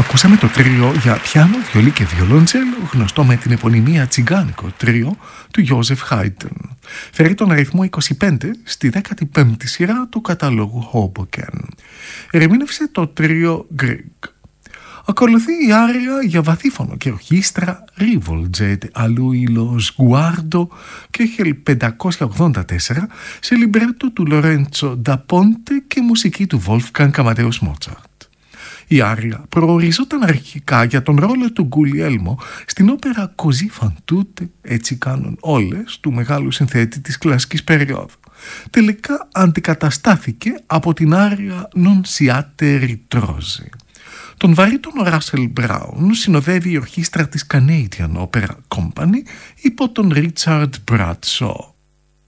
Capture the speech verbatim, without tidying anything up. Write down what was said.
Ακούσαμε το τρίο για πιάνο, βιολί και βιολόντσελο, γνωστό με την επωνυμία τσιγκάνικο τρίο του Γιώζεφ Χάιντεν. Φέρει τον αριθμό είκοσι πέντε στη δέκατη πέμπτη σειρά του καταλόγου Hoboken. Ερμήνευσε το τρίο Grieg. Ακολουθεί η άρια για βαθύφωνο και ορχήστρα Rivolgete a lui lo sguardo Κέχελ πεντακόσια ογδόντα τέσσερα σε λιμπρέτο του Lorenzo da Ponte και μουσική του Wolfgang Amadeus Mozart. Η άρια προοριζόταν αρχικά για τον ρόλο του Γκουλιέλμο στην όπερα Così fan tutte, έτσι κάνουν όλες, του μεγάλου συνθέτη της κλασικής περίοδου. Τελικά αντικαταστάθηκε από την άρια Non siate ritrosi. Τον βαρύτονο Ράσελ Μπράουν συνοδεύει η ορχήστρα της Canadian Opera Company υπό τον Richard Bradshaw.